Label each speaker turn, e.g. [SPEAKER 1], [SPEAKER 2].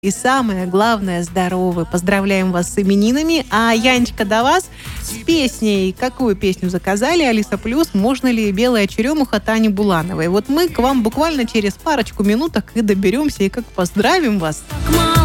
[SPEAKER 1] И самое главное, здоровы. Поздравляем вас с именинами. А, Янечка, до вас с песней. Какую песню заказали? Алиса Плюс. Можно ли «Белая черемуха» Тани Булановой? Вот мы к вам буквально через парочку минуток и доберемся, и как поздравим вас.